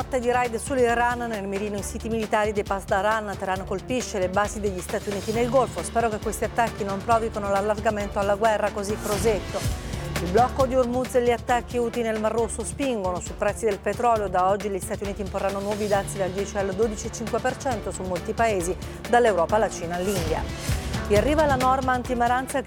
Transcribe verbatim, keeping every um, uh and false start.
notte di raid sull'Iran nel mirino i siti militari dei Pasdaran. Teheran colpisce le basi degli Stati Uniti nel Golfo. Spero che questi attacchi non provochino l'allargamento alla guerra, così Crosetto. Il blocco di Hormuz e gli attacchi Houthi nel Mar Rosso spingono sui prezzi del petrolio. Da oggi gli Stati Uniti imporranno nuovi dazi dal dieci al dodici virgola cinque per cento su molti paesi, dall'Europa alla Cina all'India. E arriva la norma antimaranza